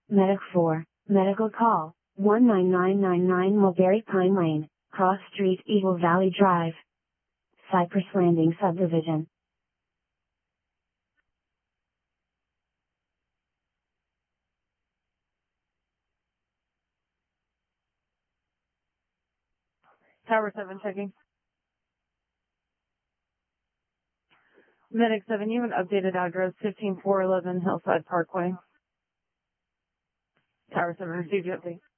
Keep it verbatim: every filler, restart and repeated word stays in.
Medic four, medical call, one nine nine nine nine Mulberry Pine Lane, Cross Street, Eagle Valley Drive, Cypress Landing Subdivision. Tower seven checking. Medic seven, you have an updated address, fifteen four eleven Hillside Parkway. Tower seven, received your update.